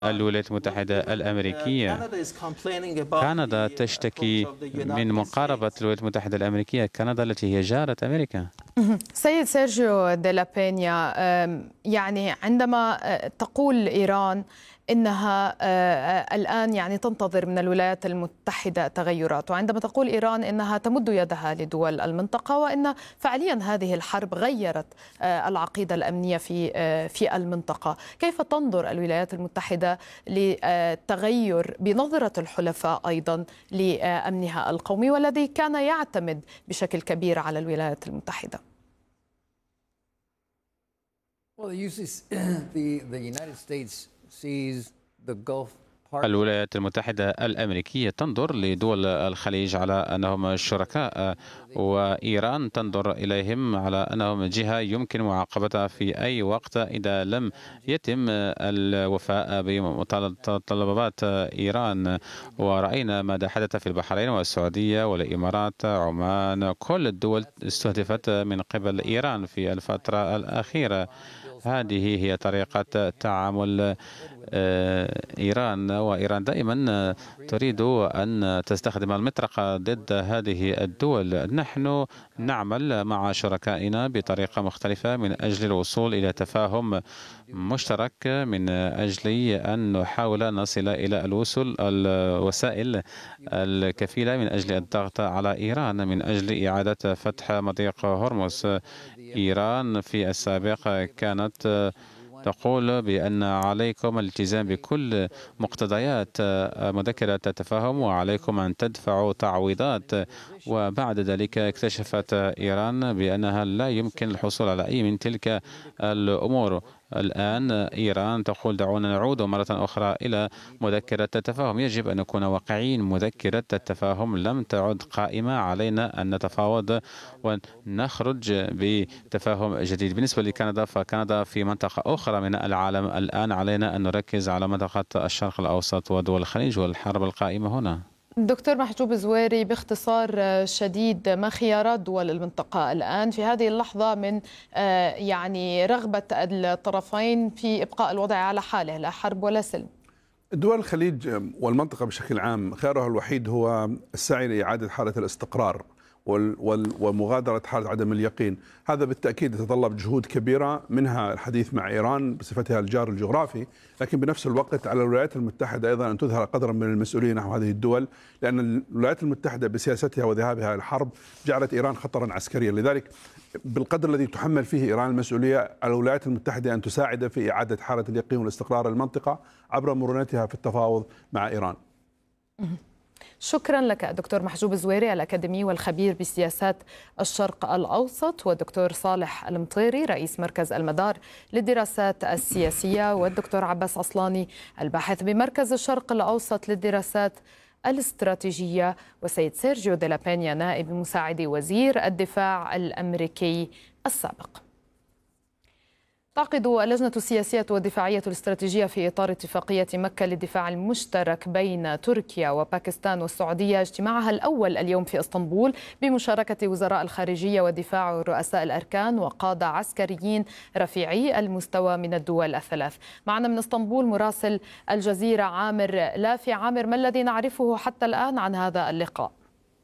الولايات المتحدة الأمريكية. كندا تشتكي من مقاربة الولايات المتحدة الأمريكية، كندا التي هي جارة أمريكا. سيد سيرجيو دي لا بينيا، يعني عندما تقول إيران إنها الآن يعني تنتظر من الولايات المتحدة تغيرات، وعندما تقول إيران إنها تمد يدها لدول المنطقة، وإن فعليا هذه الحرب غيرت العقيدة الأمنية في المنطقة، كيف تنظر الولايات المتحدة لتغير بنظرة الحلفاء أيضا لأمنها القومي، والذي كان يعتمد بشكل كبير على الولايات المتحدة؟ الولايات المتحدة الأمريكية تنظر لدول الخليج على أنهم شركاء، وإيران تنظر إليهم على أنهم جهة يمكن معاقبتها في أي وقت إذا لم يتم الوفاء بمتطلبات إيران. ورأينا ماذا حدث في البحرين والسعودية والإمارات، عمان، كل الدول استهدفت من قبل إيران في الفترة الأخيرة. هذه هي طريقة تعامل إيران، وإيران دائما تريد أن تستخدم المطرقة ضد هذه الدول. نحن نعمل مع شركائنا بطريقة مختلفة من أجل الوصول إلى تفاهم مشترك، من أجل أن نحاول أن نصل إلى الوسائل الكفيلة من أجل الضغط على إيران من أجل إعادة فتح مضيق هرمز. إيران في السابق كانت تقول بأن عليكم الالتزام بكل مقتضيات مذكرة التفاهم وعليكم أن تدفعوا تعويضات، وبعد ذلك اكتشفت إيران بأنها لا يمكن الحصول على أي من تلك الأمور. الآن إيران تقول دعونا نعود مرة أخرى إلى مذكرة التفاهم. يجب أن نكون واقعيين، مذكرة التفاهم لم تعد قائمة، علينا أن نتفاوض ونخرج بتفاهم جديد. بالنسبة لكندا فكندا في منطقة أخرى من العالم، الآن علينا أن نركز على منطقة الشرق الأوسط ودول الخليج والحرب القائمة هنا. دكتور محجوب زويري، باختصار شديد، ما خيارات دول المنطقة الآن في هذه اللحظة من يعني رغبة الطرفين في إبقاء الوضع على حاله، لا حرب ولا سلم؟ دول الخليج والمنطقة بشكل عام خيارها الوحيد هو السعي لإعادة حالة الاستقرار ومغادرة حالة عدم اليقين. هذا بالتأكيد يتطلب جهود كبيرة، منها الحديث مع إيران بصفتها الجار الجغرافي، لكن بنفس الوقت على الولايات المتحدة أيضا أن تظهر قدرا من المسؤولية نحو هذه الدول، لأن الولايات المتحدة بسياستها وذهابها إلى الحرب جعلت إيران خطرا عسكريا. لذلك بالقدر الذي تحمل فيه إيران المسؤولية على الولايات المتحدة أن تساعد في إعادة حالة اليقين والاستقرار المنطقة عبر مرونتها في التفاوض مع إيران. شكرا لك دكتور محجوب زويري، الأكاديمي والخبير بسياسات الشرق الأوسط، والدكتور صالح المطيري رئيس مركز المدار للدراسات السياسية، والدكتور عباس عصلاني الباحث بمركز الشرق الأوسط للدراسات الاستراتيجية، وسيد سيرجيو دي لا بينيا نائب مساعد وزير الدفاع الأمريكي السابق. تعقد اللجنة السياسية والدفاعية الاستراتيجية في إطار اتفاقية مكة للدفاع المشترك بين تركيا وباكستان والسعودية اجتماعها الأول اليوم في اسطنبول بمشاركة وزراء الخارجية والدفاع ورؤساء الأركان وقادة عسكريين رفيعي المستوى من الدول الثلاث. معنا من اسطنبول مراسل الجزيرة عامر لافي. عامر، ما الذي نعرفه حتى الآن عن هذا اللقاء؟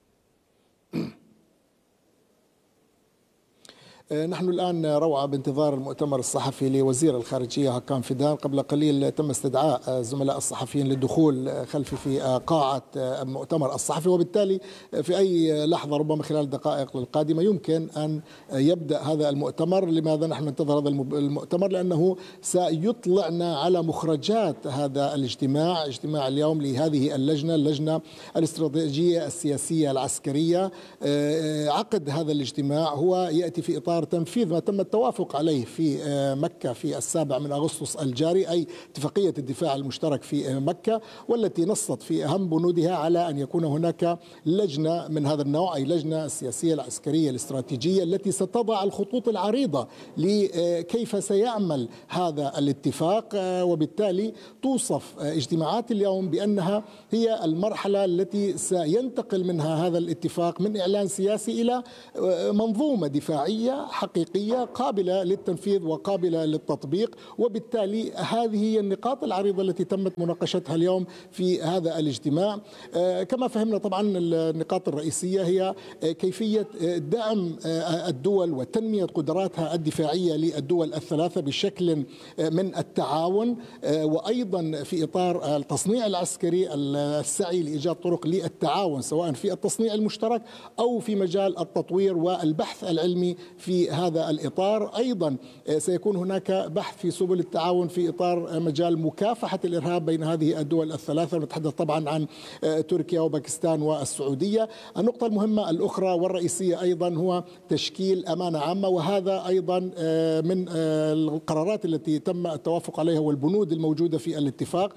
نحن الآن روعة بانتظار المؤتمر الصحفي لوزير الخارجية هاكان فيدان. قبل قليل تم استدعاء زملاء الصحفيين للدخول خلفي في قاعة المؤتمر الصحفي، وبالتالي في أي لحظة ربما خلال الدقائق القادمة يمكن أن يبدأ هذا المؤتمر. لماذا نحن ننتظر هذا المؤتمر؟ لأنه سيطلعنا على مخرجات هذا الاجتماع، اجتماع اليوم لهذه اللجنة الاستراتيجية السياسية العسكرية. عقد هذا الاجتماع هو يأتي في إطار تنفيذ ما تم التوافق عليه في مكة في 7 أغسطس الجاري، أي اتفاقية الدفاع المشترك في مكة، والتي نصت في أهم بنودها على أن يكون هناك لجنة من هذا النوع، أي لجنة السياسية العسكرية الاستراتيجية التي ستضع الخطوط العريضة لكيف سيعمل هذا الاتفاق. وبالتالي توصف اجتماعات اليوم بأنها هي المرحلة التي سينتقل منها هذا الاتفاق من إعلان سياسي إلى منظومة دفاعية حقيقية قابلة للتنفيذ وقابلة للتطبيق، وبالتالي هذه هي النقاط العريضة التي تمت مناقشتها اليوم في هذا الاجتماع. كما فهمنا طبعا النقاط الرئيسية هي كيفية دعم الدول وتنمية قدراتها الدفاعية للدول الثلاثة بشكل من التعاون، وأيضا في إطار التصنيع العسكري السعي لإيجاد طرق للتعاون سواء في التصنيع المشترك أو في مجال التطوير والبحث العلمي. في هذا الإطار أيضا سيكون هناك بحث في سبل التعاون في إطار مجال مكافحة الإرهاب بين هذه الدول الثلاثة، ونتحدث طبعا عن تركيا وباكستان والسعودية. النقطة المهمة الأخرى والرئيسية أيضا هو تشكيل أمانة عامة، وهذا أيضا من القرارات التي تم التوافق عليها والبنود الموجودة في الاتفاق.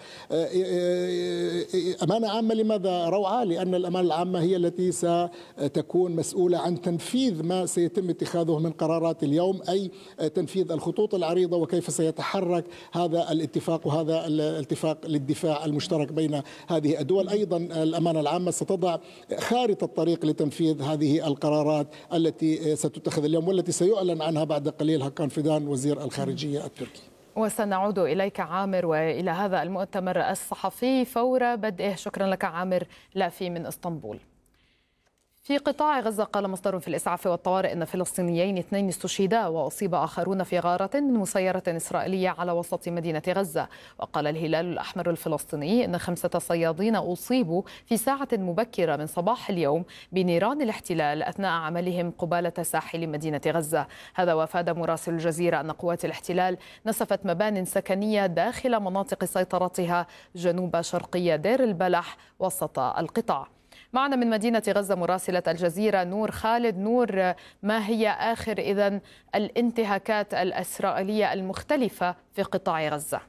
أمانة عامة لماذا روعة؟ لأن الأمانة العامة هي التي ستكون مسؤولة عن تنفيذ ما سيتم اتخاذه من قرارات اليوم، أي تنفيذ الخطوط العريضة وكيف سيتحرك هذا الاتفاق وهذا الاتفاق للدفاع المشترك بين هذه الدول. أيضا الأمانة العامة ستضع خارطة الطريق لتنفيذ هذه القرارات التي ستتخذ اليوم والتي سيعلن عنها بعد قليل هاكان فيدان وزير الخارجية التركي. وسنعود إليك عامر وإلى هذا المؤتمر الصحفي فور بدءه. شكرا لك عامر لافي من إسطنبول. في قطاع غزة قال مصدر في الإسعاف والطوارئ أن فلسطينيين 2 استشهدا وأصيب آخرون في غارة من مسيرة إسرائيلية على وسط مدينة غزة. وقال الهلال الأحمر الفلسطيني أن 5 صيادين أصيبوا في ساعة مبكرة من صباح اليوم بنيران الاحتلال أثناء عملهم قبالة ساحل مدينة غزة. هذا وافاد مراسل الجزيرة أن قوات الاحتلال نسفت مبان سكنية داخل مناطق سيطرتها جنوب شرقي دير البلح وسط القطاع. معنا من مدينة غزة مراسلة الجزيرة نور خالد. نور، ما هي آخر إذن الانتهاكات الإسرائيلية المختلفة في قطاع غزة؟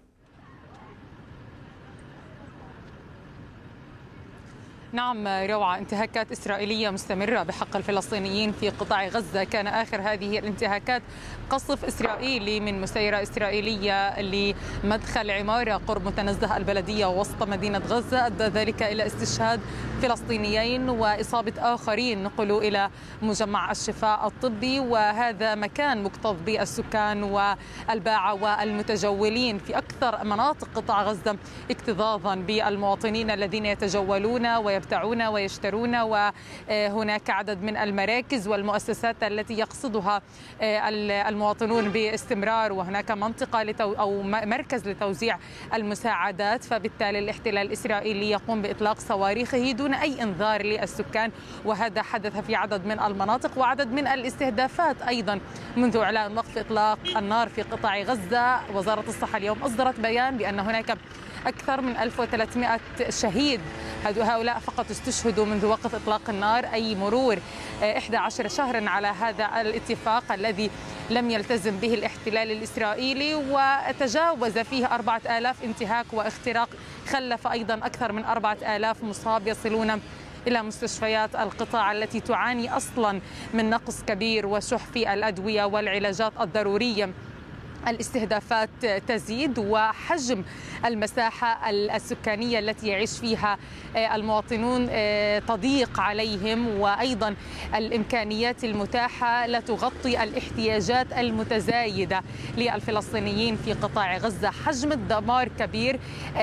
نعم روعة، انتهاكات إسرائيلية مستمرة بحق الفلسطينيين في قطاع غزة. كان آخر هذه الانتهاكات قصف إسرائيلي من مسيرة إسرائيلية لمدخل عمارة قرب متنزه البلدية وسط مدينة غزة، أدى ذلك إلى استشهاد فلسطينيين وإصابة آخرين نقلوا إلى مجمع الشفاء الطبي، وهذا مكان مكتظ بالسكان والباعة والمتجولين في أكثر مناطق قطاع غزة اكتظاظا بالمواطنين الذين يتجولون ويبتاعون ويشترون، وهناك عدد من المراكز والمؤسسات التي يقصدها المواطنون باستمرار، وهناك منطقة أو مركز لتوزيع المساعدات. فبالتالي الاحتلال الإسرائيلي يقوم بإطلاق صواريخه دون أي إنذار للسكان، وهذا حدث في عدد من المناطق وعدد من الاستهدافات أيضا منذ إعلان وقف إطلاق النار في قطاع غزة. وزارة الصحة اليوم أصدرت بيان بأن هناك أكثر من 1300 شهيد، هؤلاء فقط استشهدوا منذ وقف إطلاق النار، أي مرور 11 شهرا على هذا الاتفاق الذي لم يلتزم به الاحتلال الإسرائيلي، وتجاوز فيه 4000 انتهاك واختراق، خلف أيضا أكثر من 4000 مصاب يصلون إلى مستشفيات القطاع التي تعاني أصلا من نقص كبير وشح في الأدوية والعلاجات الضرورية. الاستهدافات تزيد وحجم المساحة السكانية التي يعيش فيها المواطنون تضيق عليهم، وأيضا الإمكانيات المتاحة لا تغطي الاحتياجات المتزايدة للفلسطينيين في قطاع غزة. حجم الدمار كبير،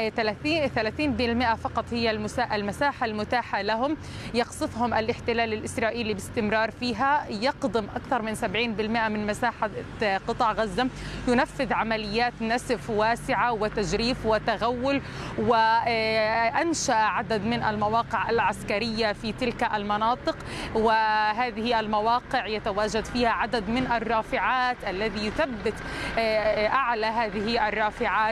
30% فقط هي المساحة المتاحة لهم، يقصفهم الاحتلال الإسرائيلي باستمرار فيها، يقضم أكثر من 70% من مساحة قطاع غزة، ينفذ عمليات نسف واسعة وتجريف وتغول، وأنشأ عدد من المواقع العسكرية في تلك المناطق، وهذه المواقع يتواجد فيها عدد من الرافعات الذي يثبت أعلى هذه الرافعات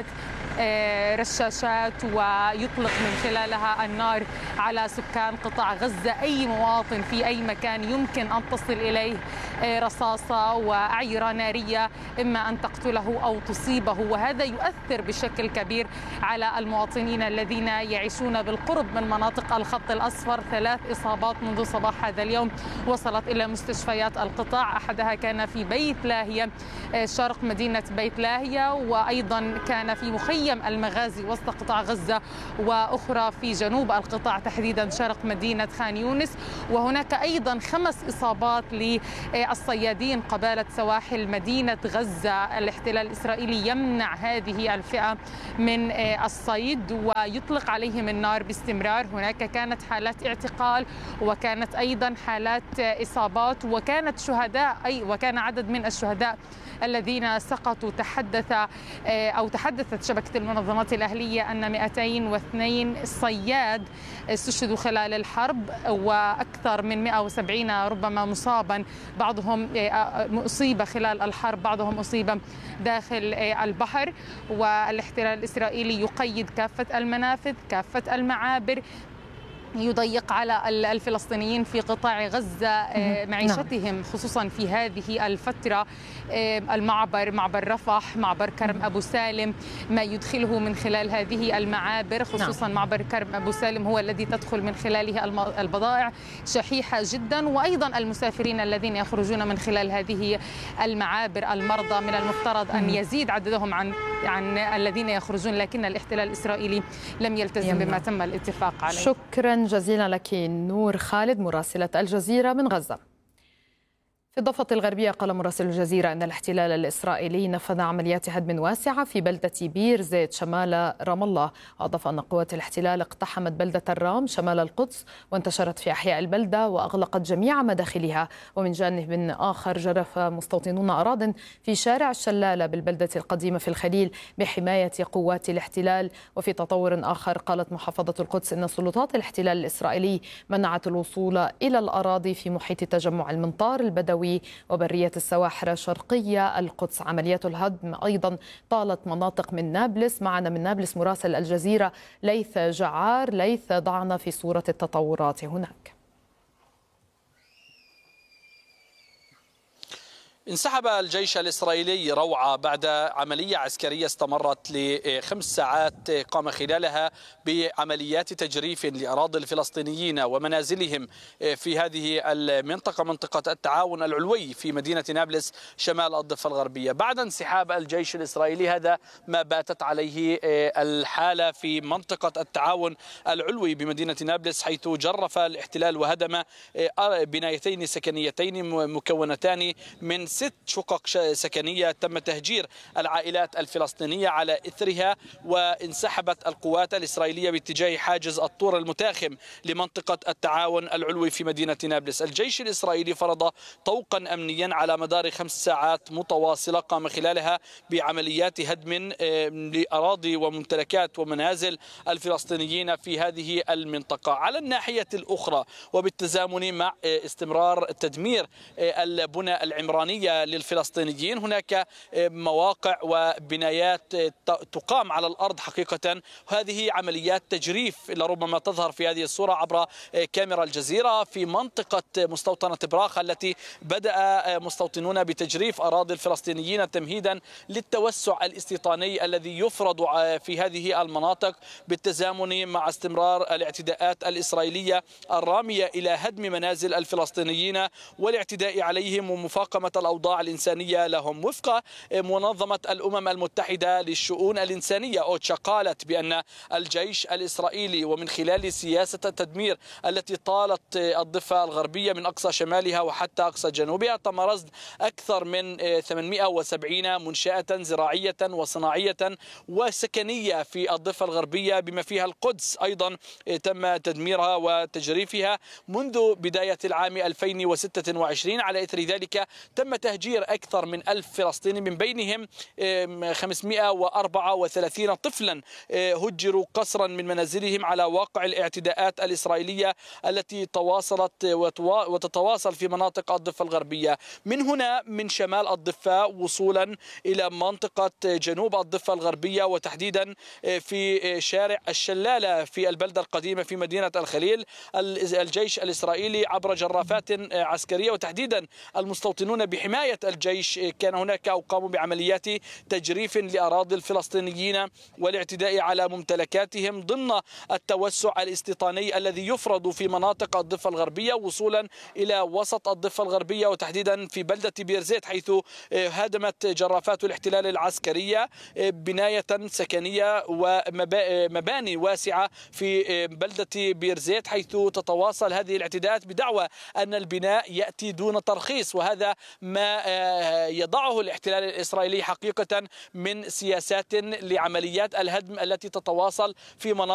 رشاشات ويطلق من خلالها النار على سكان قطاع غزة. أي مواطن في أي مكان يمكن أن تصل إليه رصاصة وأعيرة نارية إما أن تقتله أو تصيبه، وهذا يؤثر بشكل كبير على المواطنين الذين يعيشون بالقرب من مناطق الخط الأصفر. 3 إصابات منذ صباح هذا اليوم وصلت إلى مستشفيات القطاع، أحدها كان في بيت لاهية شرق مدينة بيت لاهية، وأيضا كان في مخيم المغازي وسط قطاع غزة، وأخرى في جنوب القطاع تحديدا شرق مدينة خان يونس. وهناك أيضا 5 إصابات الصيادين قبالة سواحل مدينة غزة. الاحتلال الإسرائيلي يمنع هذه الفئة من الصيد ويطلق عليهم النار باستمرار. هناك كانت حالات اعتقال وكانت أيضا حالات إصابات وكان عدد من الشهداء الذين سقطوا. تحدثت شبكة المنظمات الأهلية أن 202 صياد استشهدوا خلال الحرب وأكثر من 170 ربما مصابا، بعضهم أصيب خلال الحرب، بعضهم أصيب داخل البحر. والاحتلال الإسرائيلي يقيد كافة المنافذ، كافة المعابر، يضيق على الفلسطينيين في قطاع غزة معيشتهم خصوصا في هذه الفترة. معبر رفح، معبر كرم أبو سالم، ما يدخله من خلال هذه المعابر خصوصا معبر كرم أبو سالم هو الذي تدخل من خلاله البضائع شحيحة جدا، وأيضا المسافرين الذين يخرجون من خلال هذه المعابر. المرضى من المفترض أن يزيد عددهم عن الذين يخرجون، لكن الاحتلال الإسرائيلي لم يلتزم بما تم الاتفاق عليه. شكرا جزيلا لك نور خالد مراسلة الجزيرة من غزة. في الضفة الغربية قال مراسل الجزيرة أن الاحتلال الإسرائيلي نفذ عمليات هدم واسعة في بلدة بير زيت شمال رام الله. أضاف أن قوات الاحتلال اقتحمت بلدة الرام شمال القدس وانتشرت في أحياء البلدة وأغلقت جميع مداخلها. ومن جانب آخر جرف مستوطنون أراضٍ في شارع الشلالة بالبلدة القديمة في الخليل بحماية قوات الاحتلال. وفي تطور آخر قالت محافظة القدس أن سلطات الاحتلال الإسرائيلي منعت الوصول إلى الأراضي في محيط تجمع المنطار البدوي وبرية السواحرة شرقية القدس. عمليات الهدم أيضا طالت مناطق من نابلس. معنا من نابلس مراسل الجزيرة ليث جعار. ليث، ضعنا في صورة التطورات هناك. انسحب الجيش الإسرائيلي روعة بعد عملية عسكرية استمرت ل5 ساعات قام خلالها بعمليات تجريف لأراضي الفلسطينيين ومنازلهم في هذه المنطقة، منطقة التعاون العلوي في مدينة نابلس شمال الضفة الغربية. بعد انسحاب الجيش الإسرائيلي هذا ما باتت عليه الحالة في منطقة التعاون العلوي بمدينة نابلس، حيث جرف الاحتلال وهدم بنايتين سكنيتين مكونتان من 6 شقق سكنية تم تهجير العائلات الفلسطينية على إثرها. وانسحبت القوات الإسرائيلية باتجاه حاجز الطور المتاخم لمنطقة التعاون العلوي في مدينة نابلس. الجيش الإسرائيلي فرض طوقا أمنيا على مدار 5 ساعات متواصلة قام خلالها بعمليات هدم لأراضي وممتلكات ومنازل الفلسطينيين في هذه المنطقة. على الناحية الأخرى وبالتزامن مع استمرار تدمير البنى العمرانية للفلسطينيين، هناك مواقع وبنايات تقام على الأرض حقيقة. هذه عمليات تجريف لربما تظهر في هذه الصورة عبر كاميرا الجزيرة في منطقة مستوطنة براخ التي بدأ مستوطنون بتجريف أراضي الفلسطينيين تمهيدا للتوسع الاستيطاني الذي يفرض في هذه المناطق، بالتزامن مع استمرار الاعتداءات الإسرائيلية الرامية إلى هدم منازل الفلسطينيين والاعتداء عليهم ومفاقمة الأوضاع الإنسانية لهم. وفق منظمة الأمم المتحدة للشؤون الإنسانية أوتشا قالت بأن الجيش الإسرائيلي ومن خلال سياسة التدمير التي طالت الضفة الغربية من أقصى شمالها وحتى أقصى جنوبها تم رصد أكثر من 870 منشأة زراعية وصناعية وسكنية في الضفة الغربية بما فيها القدس أيضا تم تدميرها وتجريفها منذ بداية العام 2026. على إثر ذلك تم تهجير أكثر من 1000 فلسطيني، من بينهم 534 طفلا هجروا قسرا من منازلهم على واقع الاعتداءات الإسرائيلية التي تواصلت وتتواصل في مناطق الضفة الغربية، من هنا من شمال الضفة وصولا إلى منطقة جنوب الضفة الغربية وتحديدا في شارع الشلالة في البلدة القديمة في مدينة الخليل. الجيش الإسرائيلي عبر جرافات عسكرية وتحديدا المستوطنون بحماية حماية الجيش كان هناك أو قاموا بعمليات تجريف لأراضي الفلسطينيين والاعتداء على ممتلكاتهم ضمن التوسع الاستيطاني الذي يفرض في مناطق الضفة الغربية وصولا إلى وسط الضفة الغربية وتحديدا في بلدة بيرزيت، حيث هدمت جرافات الاحتلال العسكرية بناية سكنية ومباني واسعة في بلدة بيرزيت، حيث تتواصل هذه الاعتداءات بدعوى أن البناء يأتي دون ترخيص، وهذا ما يضعه الاحتلال الإسرائيلي حقيقة من سياسات لعمليات الهدم التي تتواصل في مناطق